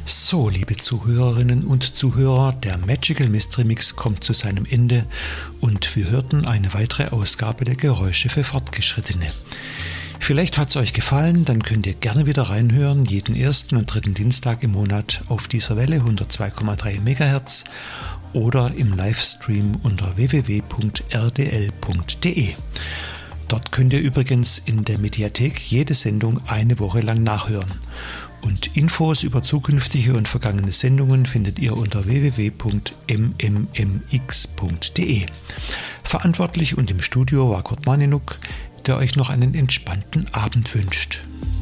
So, liebe Zuhörerinnen und Zuhörer, der Magical Mystery Mix kommt zu seinem Ende und wir hörten eine weitere Ausgabe der Geräusche für Fortgeschrittene. Vielleicht hat es euch gefallen, dann könnt ihr gerne wieder reinhören, jeden ersten und dritten Dienstag im Monat auf dieser Welle 102,3 MHz oder im Livestream unter www.rdl.de. Dort könnt ihr übrigens in der Mediathek jede Sendung eine Woche lang nachhören. Und Infos über zukünftige und vergangene Sendungen findet ihr unter www.mmmx.de. Verantwortlich und im Studio war Kurt Maninuk, der euch noch einen entspannten Abend wünscht.